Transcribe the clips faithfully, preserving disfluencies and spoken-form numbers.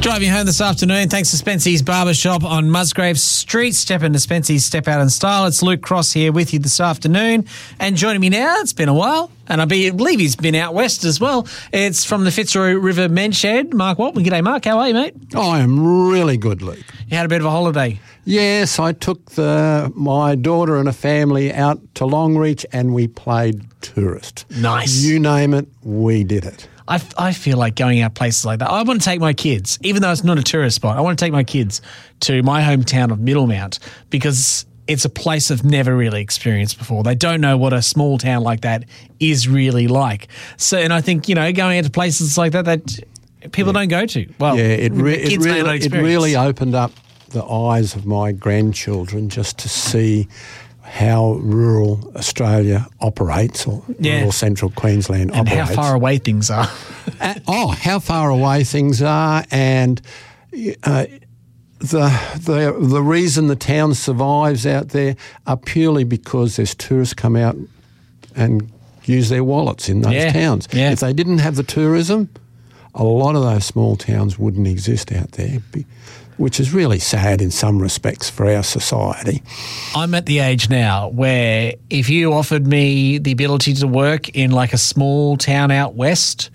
Driving home this afternoon, thanks to Spency's Barbershop on Musgrave Street. Step into Spency's Step Out in Style. It's Luke Cross here with you this afternoon. And joining me now, it's been a while, and I believe he's been out west as well. It's from the Fitzroy River Men's Shed, Mark Waltman. G'day, Mark. How are you, mate? Oh, I am really good, Luke. You had a bit of a holiday? Yes, I took the my daughter and a family out to Longreach and we played tourist. Nice. You name it, we did it. I, I feel like going out places like that. I want to take my kids, even though it's not a tourist spot, I want to take my kids to my hometown of Middlemount because it's a place I've never really experienced before. They don't know what a small town like that is really like. So, and I think, you know, going into places like that that people yeah. don't go to. Well, yeah, it, re- kids it, may really, not it experience. really opened up the eyes of my grandchildren just to see how rural Australia operates, or yeah. rural central Queensland and operates. And how far away things are. uh, oh, how far away things are, and uh, the the the reason the town survives out there are purely because there's tourists come out and use their wallets in those yeah. towns. Yeah. If they didn't have the tourism, a lot of those small towns wouldn't exist out there, which is really sad in some respects for our society. I'm at the age now where if you offered me the ability to work in like a small town out west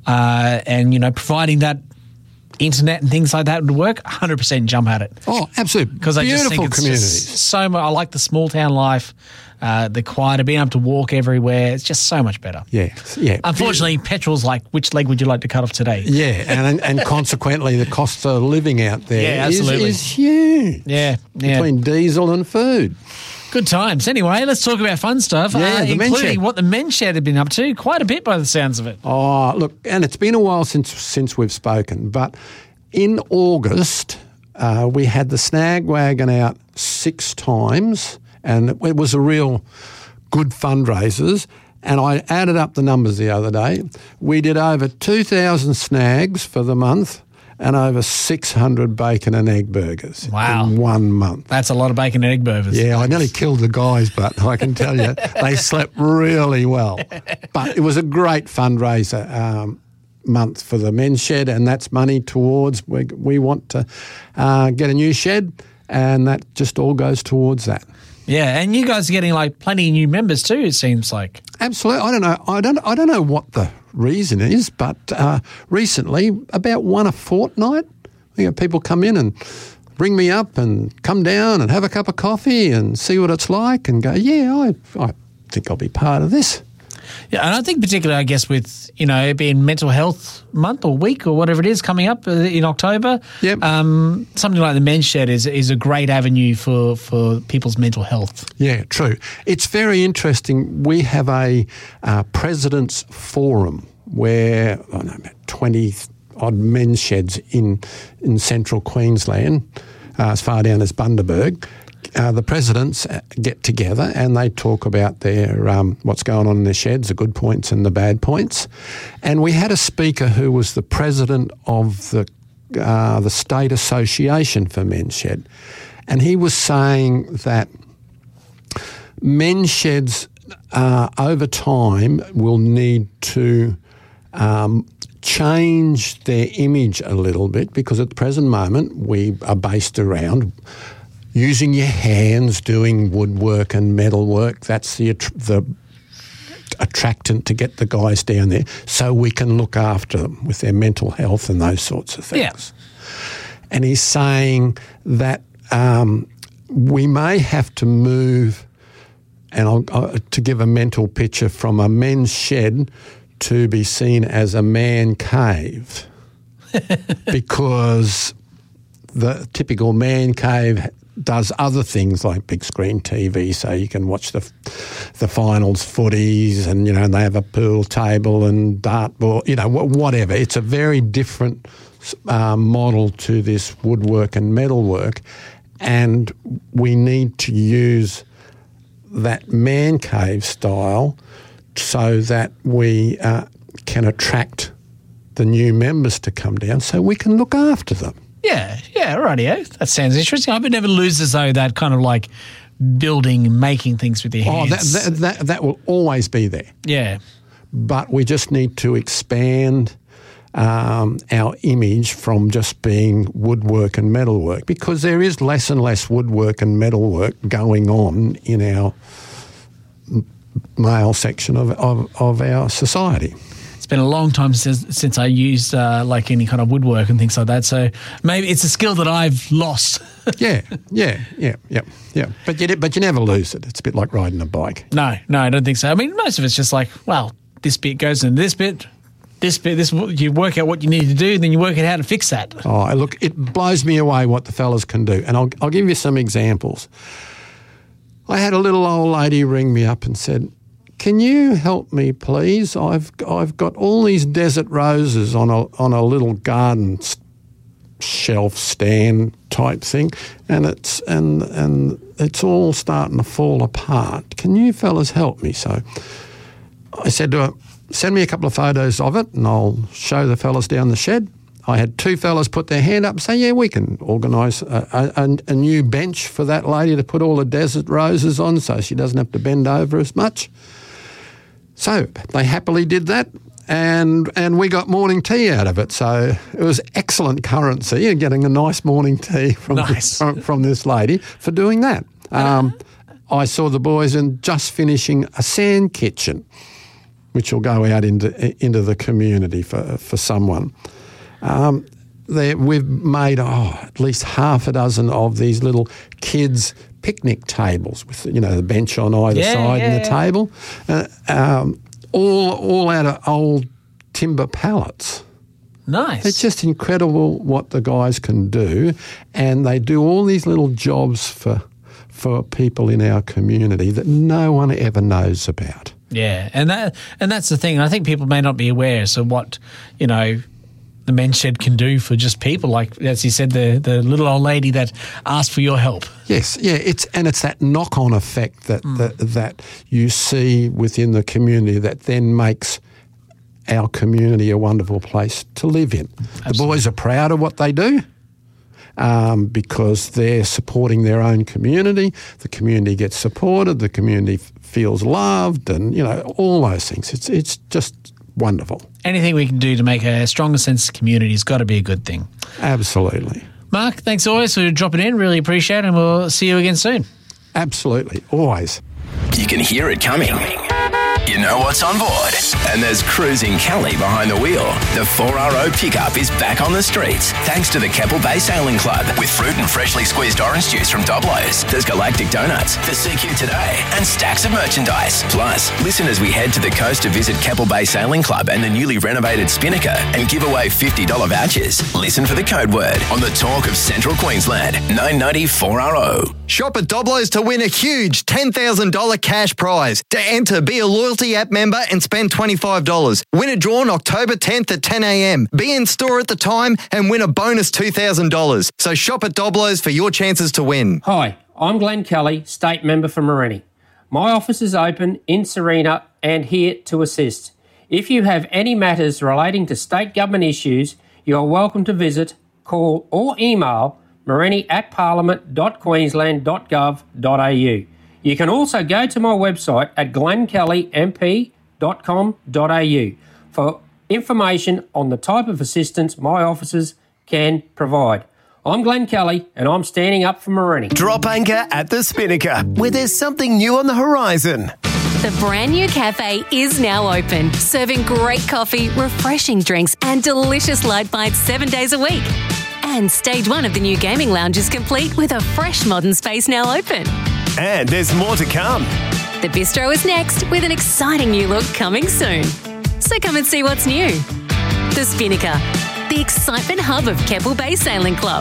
uh, and, you know, providing that internet and things like that would work, one hundred percent jump at it. Oh, absolutely. Because I just think it's communities. Just so much. I like the small town life, uh, the quieter, being able to walk everywhere. It's just so much better. Yeah, yeah. Unfortunately, petrol's like, which leg would you like to cut off today? Yeah, and and consequently, the cost of living out there yeah, is, absolutely. is huge. Yeah, yeah. Between diesel and food. Good times. Anyway, let's talk about fun stuff, yeah, uh, the including what the Men's Shed have been up to. Quite a bit by the sounds of it. Oh, look, and it's been a while since since we've spoken, but in August, uh, we had the Snag Wagon out six times, and it, it was a real good fundraisers. And I added up the numbers the other day. We did over two thousand snags for the month and over six hundred bacon and egg burgers wow. in one month. That's a lot of bacon and egg burgers. Yeah, I nearly killed the guys, but I can tell you, they slept really well. But it was a great fundraiser um, month for the Men's Shed, and that's money towards, we, we want to uh, get a new shed, and that just all goes towards that. Yeah, and you guys are getting like plenty of new members too, it seems like. Absolutely. I don't know. I don't. I don't know what the reason is, but uh, recently, about one a fortnight, you know, people come in and ring me up and come down and have a cup of coffee and see what it's like and go, yeah, I, I think I'll be part of this. Yeah, and I think particularly, I guess, with, you know, it being Mental Health Month or week or whatever it is coming up in October, yep. um, something like the Men's Shed is is a great avenue for, for people's mental health. Yeah, true. It's very interesting. We have a uh, President's Forum where, I don't know, about twenty-odd men's sheds in, in central Queensland, uh, as far down as Bundaberg. Uh, the presidents get together and they talk about their um, what's going on in their sheds, the good points and the bad points. And we had a speaker who was the president of the uh, the State Association for Men's Shed, and he was saying that men's sheds uh, over time will need to um, change their image a little bit, because at the present moment we are based around using your hands, doing woodwork and metalwork. That's the the attractant to get the guys down there, so we can look after them with their mental health and those sorts of things. Yeah. And he's saying that um, we may have to move, and I'll, uh, to give a mental picture, from a men's shed to be seen as a man cave, because the typical man cave does other things like big screen T V, so you can watch the the finals footies, and you know, and they have a pool table and dartboard, you know, whatever. It's a very different uh, model to this woodwork and metalwork, and we need to use that man cave style so that we uh, can attract the new members to come down, so we can look after them. Yeah, yeah, rightio. That sounds interesting. I would never lose as though that kind of like building, making things with your hands. Oh, that, that, that, that will always be there. Yeah. But we just need to expand um, our image from just being woodwork and metalwork, because there is less and less woodwork and metalwork going on in our male section of, of, of our society. It's been a long time since since I used uh, like any kind of woodwork and things like that. So maybe it's a skill that I've lost. yeah, yeah, yeah, yeah, yeah. But you but you never lose it. It's a bit like riding a bike. No, no, I don't think so. I mean, most of it's just like, well, this bit goes into this bit, this bit, this. You work out what you need to do, then you work out how to fix that. Oh, look, it blows me away what the fellas can do, and I'll I'll give you some examples. I had a little old lady ring me up and said, "Can you help me, please? I've I've got all these desert roses on a on a little garden shelf stand type thing, and it's and and it's all starting to fall apart. Can you fellas help me?" So I said to her, "Send me a couple of photos of it, and I'll show the fellas down the shed." I had two fellas put their hand up and say, "Yeah, we can organise a, a, a new bench for that lady to put all the desert roses on so she doesn't have to bend over as much." So they happily did that, and and we got morning tea out of it. So it was excellent currency and getting a nice morning tea from, nice. from, from this lady for doing that. Um, I saw the boys in just finishing a sand kitchen, which will go out into into the community for, for someone. Um, we've made oh, at least half a dozen of these little kids' picnic tables with, you know, the bench on either yeah, side yeah, and the yeah. table, uh, um, all all out of old timber pallets. Nice. It's just incredible what the guys can do, and they do all these little jobs for for people in our community that no one ever knows about. Yeah, and that and that's the thing. I think people may not be aware of so what, you know, the men's shed can do for just people, like as you said, the the little old lady that asked for your help. Yes, yeah, it's and it's that knock-on effect that mm. that, that you see within the community that then makes our community a wonderful place to live in. Absolutely. The boys are proud of what they do um, because they're supporting their own community. The community gets supported. The community f- feels loved, and you know all those things. It's it's just wonderful. Anything we can do to make a stronger sense of community has got to be a good thing. Absolutely. Mark, thanks always for dropping in. Really appreciate it, and we'll see you again soon. Absolutely. Always. You can hear it coming. You know what's on board. And there's Cruising Kelly behind the wheel. The four R O pickup is back on the streets thanks to the Keppel Bay Sailing Club with fruit and freshly squeezed orange juice from Doblo's. There's Galactic Donuts, the C Q Today, and stacks of merchandise. Plus, listen as we head to the coast to visit Keppel Bay Sailing Club and the newly renovated Spinnaker and give away fifty dollars vouchers. Listen for the code word on the talk of Central Queensland. nine ninety four R O. Shop at Doblo's to win a huge ten thousand dollars cash prize. To enter, be a loyalty app member and spend twenty-five dollars. Win a draw on October tenth at ten a.m. Be in store at the time and win a bonus two thousand dollars. So shop at Doblo's for your chances to win. Hi, I'm Glenn Kelly, State Member for Morenni. My office is open in Serena and here to assist. If you have any matters relating to state government issues, you are welcome to visit, call or email morenni at parliament dot queensland dot gov dot a u. You can also go to my website at glenn kelly m p dot com dot a u for information on the type of assistance my offices can provide. I'm Glenn Kelly and I'm standing up for Morenni. Drop anchor at the Spinnaker, where there's something new on the horizon. The brand new cafe is now open, serving great coffee, refreshing drinks and delicious light bites seven days a week. And stage one of the new gaming lounge is complete with a fresh modern space now open. And there's more to come. The bistro is next with an exciting new look coming soon. So come and see what's new. The Spinnaker, the excitement hub of Keppel Bay Sailing Club.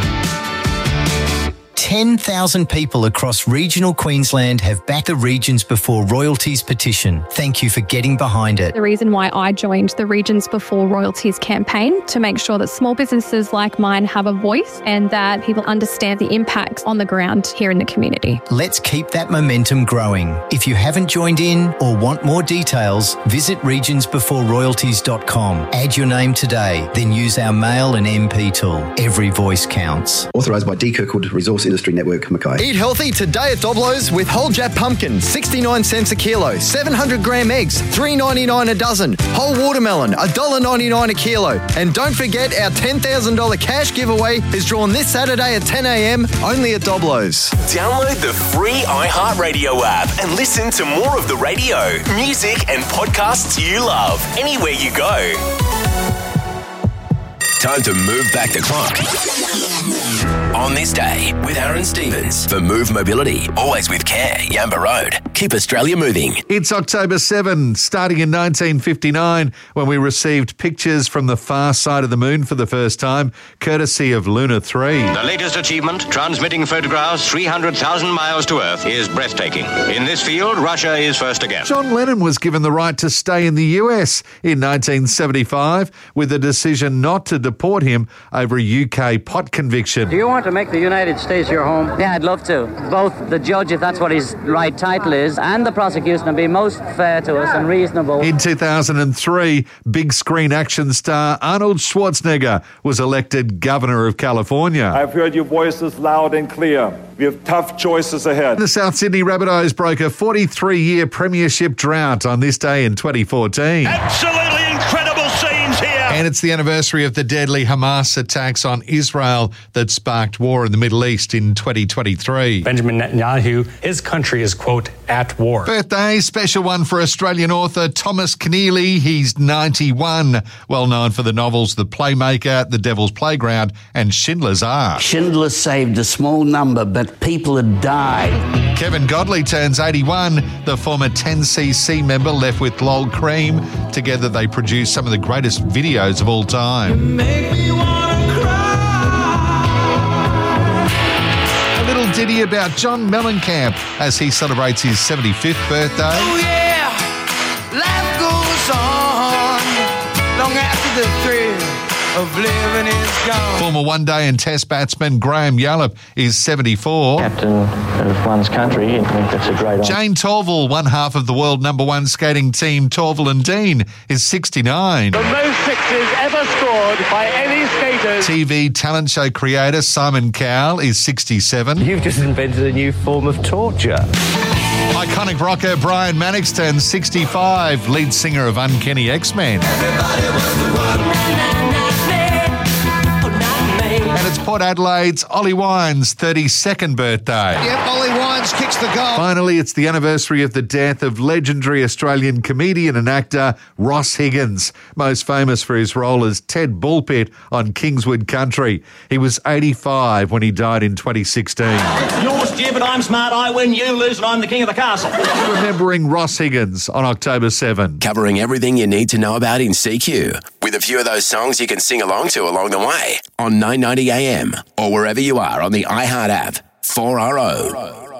ten thousand people across regional Queensland have backed the Regions Before Royalties petition. Thank you for getting behind it. The reason why I joined the Regions Before Royalties campaign to make sure that small businesses like mine have a voice and that people understand the impacts on the ground here in the community. Let's keep that momentum growing. If you haven't joined in or want more details, visit regions before royalties dot com. Add your name today, then use our mail and M P tool. Every voice counts. Authorised by D Kirkwood Resource Industries Industry Network, Mackay. Eat healthy today at Doblo's with whole Jap pumpkin, sixty-nine cents a kilo. seven hundred gram eggs, three ninety-nine a dozen. Whole watermelon, one dollar ninety-nine a kilo. And don't forget our ten thousand dollars cash giveaway is drawn this Saturday at ten a.m. only at Doblo's. Download the free iHeartRadio app and listen to more of the radio, music and podcasts you love anywhere you go. Time to move back the clock. On this day with Aaron Stevens for Move Mobility, always with care, Yamba Road. Keep Australia moving. It's October seventh, starting in nineteen fifty-nine, when we received pictures from the far side of the moon for the first time, courtesy of Luna three. The latest achievement, transmitting photographs three hundred thousand miles to Earth, is breathtaking. In this field, Russia is first again. John Lennon was given the right to stay in the U S in nineteen seventy-five with a decision not to deport him over a U K pot conviction. Do you want to make the United States your home? Yeah, I'd love to. Both the judge, if that's what his right title is, and the prosecution will be most fair to us and reasonable. In two thousand three, big screen action star Arnold Schwarzenegger was elected Governor of California. I've heard your voices loud and clear. We have tough choices ahead. The South Sydney Rabbitohs broke a forty-three-year premiership drought on this day in twenty fourteen. Absolutely incredible scenes here. And it's the anniversary of the deadly Hamas attacks on Israel that sparked war in the Middle East in twenty twenty-three. Benjamin Netanyahu, his country is, quote, at war. Birthday, special one for Australian author Thomas Keneally. He's ninety-one. Well known for the novels The Playmaker, The Devil's Playground and Schindler's Ark. Schindler saved a small number, but people had died. Kevin Godley turns eighty-one. The former ten C C member left with Lol Cream. Together they produced some of the greatest videos of all time. A little ditty about John Mellencamp as he celebrates his seventy-fifth birthday. Oh yeah, life goes on long after the thrill of living is gone. Former one-day and test batsman Graham Yallop is seventy-four. Captain of one's country, I think that's a great honour. Jane Torval, one half of the world number one skating team Torval and Dean, is sixty-nine. The most sixes ever scored by any skaters. T V talent show creator Simon Cowell is sixty-seven. You've just invented a new form of torture. Iconic rocker Brian Mannix turns sixty-five, lead singer of Uncanny X-Men. And it's Port Adelaide's Ollie Wines' thirty-second birthday. Yep, Ollie Wines kicks the goal. Finally, it's the anniversary of the death of legendary Australian comedian and actor Ross Higgins, most famous for his role as Ted Bullpit on Kingswood Country. He was eighty-five when he died in twenty sixteen. You're stupid, I'm smart, I win, you lose, and I'm the king of the castle. Remembering Ross Higgins on October seventh. Covering everything you need to know about in C Q, with a few of those songs you can sing along to along the way on nine ninety A M or wherever you are on the iHeart app. four R O.